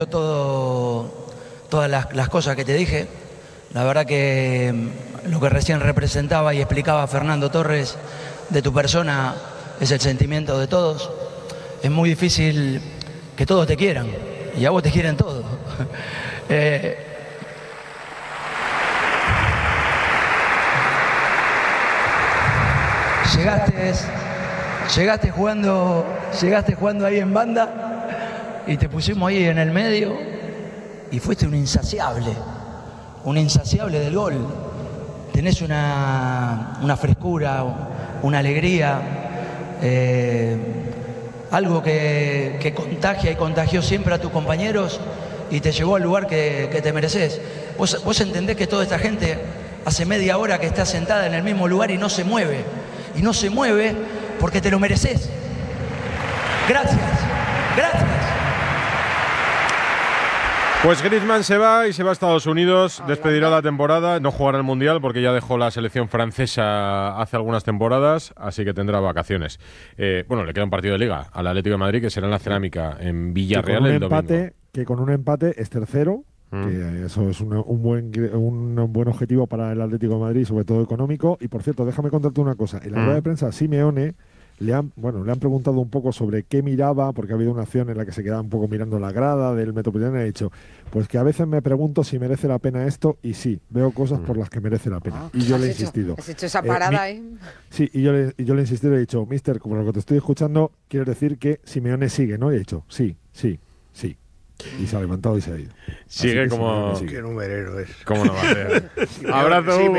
Todas las cosas que te dije. La verdad que lo que recién representaba y explicaba Fernando Torres de tu persona es el sentimiento de todos. Es muy difícil que todos te quieran y a vos te quieren todos. Llegaste jugando ahí en banda y te pusimos ahí en el medio y fuiste un insaciable del gol. Tenés una frescura, una alegría, algo que contagia y contagió siempre a tus compañeros y te llevó al lugar que te mereces. Vos entendés que toda esta gente hace media hora que está sentada en el mismo lugar y no se mueve. Y no se mueve porque te lo mereces. Gracias. Pues Griezmann se va y se va a Estados Unidos, despedirá la temporada, no jugará el Mundial porque ya dejó la selección francesa hace algunas temporadas, así que tendrá vacaciones. Le queda un partido de Liga al Atlético de Madrid que será en la Cerámica en Villarreal el domingo. Que con un empate es tercero, que eso es un buen objetivo para el Atlético de Madrid, sobre todo económico. Y por cierto, déjame contarte una cosa. En la rueda de prensa, Simeone le han preguntado un poco sobre qué miraba, porque ha habido una acción en la que se quedaba un poco mirando la grada del Metropolitano y ha dicho, pues que a veces me pregunto si merece la pena esto, y sí, veo cosas por las que merece la pena. Y yo le he insistido. ¿Has hecho esa parada ahí? Sí, y yo le he insistido y he dicho, mister, como lo que te estoy escuchando, quieres decir que Simeone sigue, ¿no? Y he dicho, sí. Y se ha levantado y se ha ido. Sigue como... Qué numerero es. ¿Cómo no va a ser? Abrazo, Hugo.